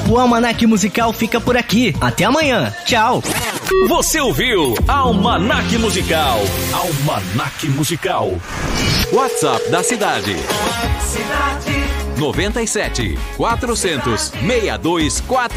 O Almanac Musical fica por aqui. Até amanhã. Tchau. Você ouviu Almanac Musical. Almanac Musical. WhatsApp da cidade. 97 400 6243.